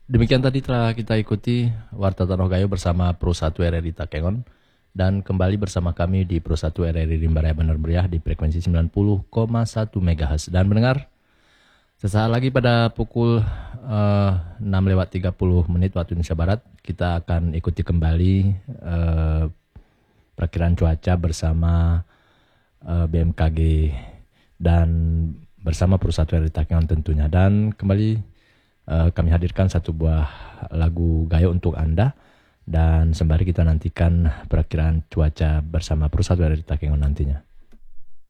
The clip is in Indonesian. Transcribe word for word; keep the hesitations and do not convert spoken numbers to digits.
Demikian tadi telah kita ikuti Warta Tanoh Gayo bersama Pro satu R R I Takengon. Dan kembali bersama kami di Pro satu R R I Rimbaraya Bandar Meriah di frekuensi sembilan puluh koma satu megahertz. Dan mendengar, sesaat lagi pada pukul uh, enam lewat tiga puluh menit waktu Indonesia Barat, kita akan ikuti kembali uh, perakiraan cuaca bersama uh, B M K G dan bersama Pro satu R R I Takengon tentunya. Dan kembali uh, kami hadirkan satu buah lagu gayo untuk Anda. Dan sembari kita nantikan perakiraan cuaca bersama Pro satu R R I Takengon nantinya.